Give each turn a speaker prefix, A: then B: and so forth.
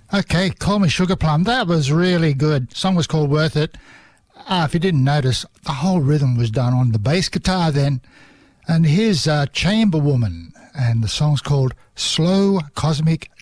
A: Okay, Call Me Sugar Plum. That was really good. Song was called Worth It. If you didn't notice, the whole rhythm was done on the bass guitar then. And here's Chamber Woman, and the song's called Slow Cosmic